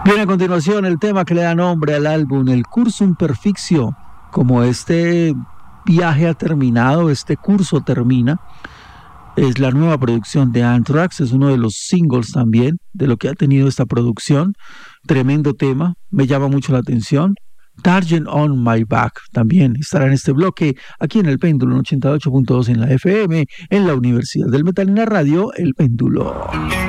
Bien, a continuación el tema que le da nombre al álbum, el Cursum Perfectio. Como este viaje ha terminado, este curso termina, es la nueva producción de Anthrax, es uno de los singles también de lo que ha tenido esta producción. Tremendo tema, me llama mucho la atención. Target on My Back también estará en este bloque, aquí en El Péndulo, en 88.2 en la FM, en la Universidad del Metal, en la radio El Péndulo.